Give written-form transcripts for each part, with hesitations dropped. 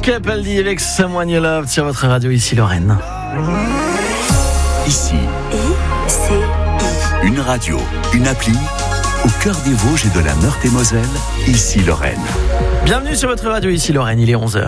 Capaldi avec Someone You Love sur votre radio, ici Lorraine. Ici, une radio, une appli, au cœur des Vosges et de la Meurthe-et-Moselle, ici Lorraine. Bienvenue sur votre radio, ici Lorraine, il est 11h.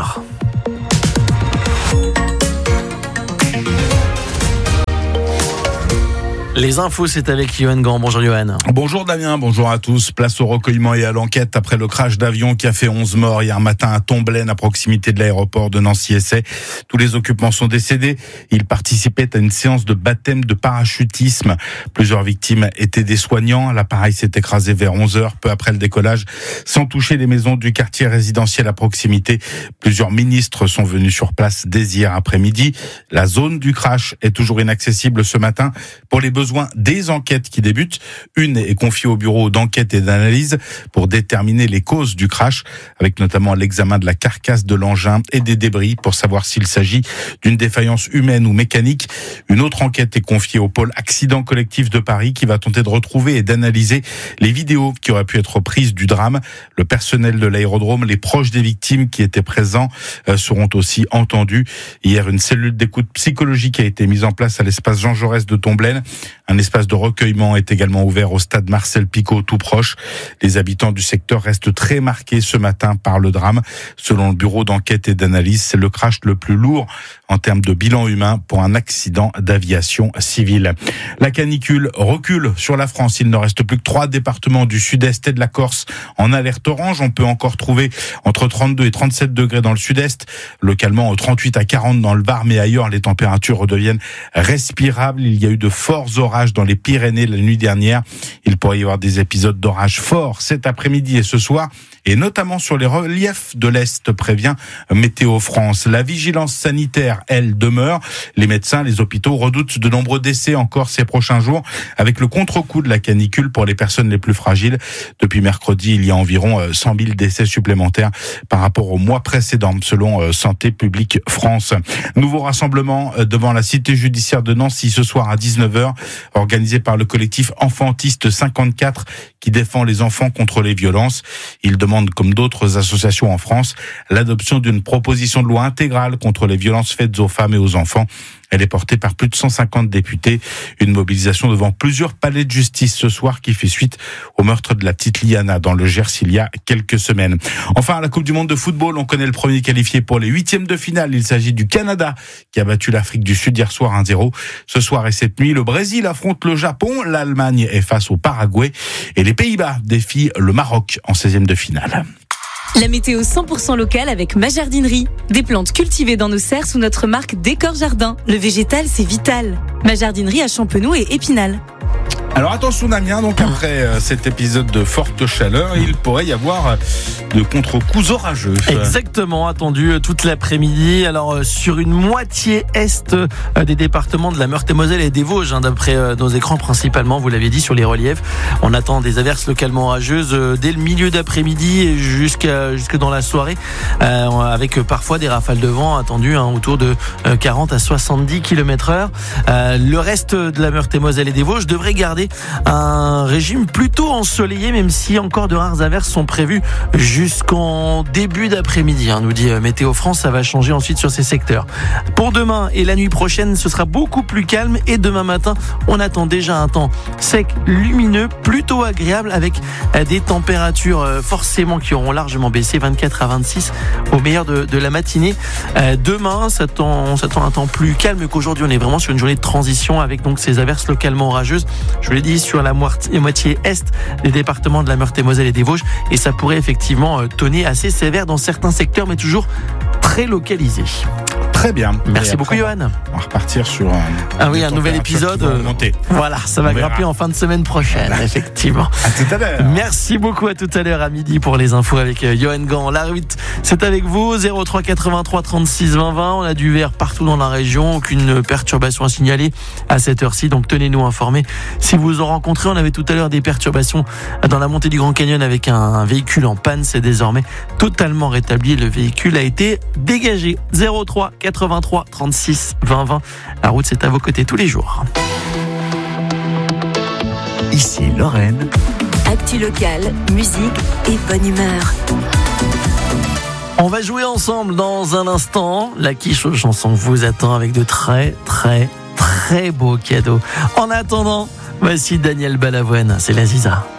Les infos, c'est avec Johan Gant. Bonjour Johan. Bonjour Damien, bonjour à tous. Place au recueillement et à l'enquête après le crash d'avion qui a fait 11 morts hier matin à Tomblaine, à proximité de l'aéroport de Nancy-Essay. Tous les occupants sont décédés. Ils participaient à une séance de baptême de parachutisme. Plusieurs victimes étaient des soignants. L'appareil s'est écrasé vers 11h, peu après le décollage, sans toucher les maisons du quartier résidentiel à proximité. Plusieurs ministres sont venus sur place dès hier après-midi. La zone du crash est toujours inaccessible ce matin pour les besoins des enquêtes qui débutent. Une est confiée au bureau d'enquête et d'analyse pour déterminer les causes du crash, avec notamment l'examen de la carcasse de l'engin et des débris pour savoir s'il s'agit d'une défaillance humaine ou mécanique. Une autre enquête est confiée au pôle accident collectif de Paris qui va tenter de retrouver et d'analyser les vidéos qui auraient pu être prises du drame. Le personnel de l'aérodrome, les proches des victimes qui étaient présents seront aussi entendus. Hier, une cellule d'écoute psychologique a été mise en place à l'espace Jean Jaurès de Tomblaine. Un espace de recueillement est également ouvert au stade Marcel Picot, tout proche. Les habitants du secteur restent très marqués ce matin par le drame. Selon le bureau d'enquête et d'analyse, c'est le crash le plus lourd en termes de bilan humain pour un accident d'aviation civile. La canicule recule sur la France. Il ne reste plus que 3 départements du sud-est et de la Corse en alerte orange. On peut encore trouver entre 32 et 37 degrés dans le sud-est, localement 38 à 40 dans le Var, mais ailleurs les températures redeviennent respirables. Il y a eu de forts orages dans les Pyrénées la nuit dernière. Il pourrait y avoir des épisodes d'orage forts cet après-midi et ce soir, et notamment sur les reliefs de l'Est, prévient Météo France. La vigilance sanitaire, elle, demeure. Les médecins, les hôpitaux redoutent de nombreux décès encore ces prochains jours, avec le contre-coup de la canicule pour les personnes les plus fragiles. Depuis mercredi, il y a environ 100 000 décès supplémentaires par rapport au mois précédent, selon Santé publique France. Nouveau rassemblement devant la cité judiciaire de Nancy ce soir à 19h, organisé par le collectif Enfantiste 54 qui défend les enfants contre les violences. Il demande, comme d'autres associations en France, l'adoption d'une proposition de loi intégrale contre les violences faites aux femmes et aux enfants. Elle est portée par plus de 150 députés. Une mobilisation devant plusieurs palais de justice ce soir qui fait suite au meurtre de la petite Liana dans le Gers il y a quelques semaines. Enfin, à la Coupe du Monde de football, on connaît le premier qualifié pour les 8e de finale. Il s'agit du Canada qui a battu l'Afrique du Sud hier soir 1-0. Ce soir et cette nuit, le Brésil affronte le Japon. L'Allemagne est face au Paraguay. Et les Pays-Bas défient le Maroc en 16e de finale. La météo 100% locale avec Ma Jardinerie. Des plantes cultivées dans nos serres sous notre marque Décor Jardin. Le végétal, c'est vital. Ma Jardinerie à Champenoux et Épinal. Alors attention Damien, donc après cet épisode de forte chaleur, il pourrait y avoir de contre-coups orageux. Exactement, attendu toute l'après-midi. Alors sur une moitié est des départements de la Meurthe-et-Moselle et des Vosges, d'après nos écrans principalement, vous l'avez dit, sur les reliefs. On attend des averses localement orageuses dès le milieu d'après-midi et jusque dans la soirée, avec parfois des rafales de vent attendues autour de 40 à 70 km/h. Le reste de la Meurthe-et-Moselle et des Vosges devrait garder un régime plutôt ensoleillé, même si encore de rares averses sont prévues jusqu'en début d'après-midi, nous dit Météo France. Ça va changer ensuite sur ces secteurs. Pour demain et la nuit prochaine, ce sera beaucoup plus calme, et demain matin, on attend déjà un temps sec, lumineux, plutôt agréable, avec des températures forcément qui auront largement baissé, 24 à 26 au meilleur de la matinée. Demain, on s'attend un temps plus calme qu'aujourd'hui. On est vraiment sur une journée de transition avec donc ces averses localement orageuses. Je vous l'ai dit, sur la moitié est des départements de la Meurthe-et-Moselle et des Vosges, et ça pourrait effectivement tonner assez sévère dans certains secteurs, mais toujours très localisé. Très bien. Merci beaucoup, Johan. On va repartir sur un nouvel épisode. Voilà, ça va grimper en fin de semaine prochaine, effectivement. À tout à l'heure. Merci beaucoup, à tout à l'heure à midi pour les infos avec Johan Gant. La route, c'est avec vous, 03 83 36 20 20. On a du vert partout dans la région, aucune perturbation à signaler à cette heure-ci, donc tenez-nous informés. Si vous en rencontrez, on avait tout à l'heure des perturbations dans la montée du Grand Canyon avec un véhicule en panne. C'est désormais totalement rétabli. Le véhicule a été dégagé. 03 83 36 20 20. La route, c'est à vos côtés tous les jours. Ici Lorraine. Actu locale, musique et bonne humeur. On va jouer ensemble dans un instant. La quiche aux chansons vous attend avec de très très très beaux cadeaux. En attendant, voici Daniel Balavoine, c'est la Ziza.